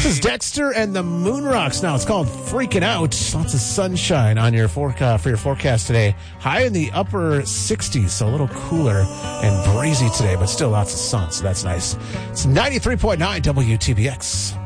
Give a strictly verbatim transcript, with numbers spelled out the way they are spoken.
This is Dexter and the Moon Rocks. Now it's called Freaking Out. Lots of sunshine on your forecast for your forecast today. High in the upper sixties, so a little cooler and breezy today, but still lots of sun, so that's nice. It's ninety-three point nine W T B X.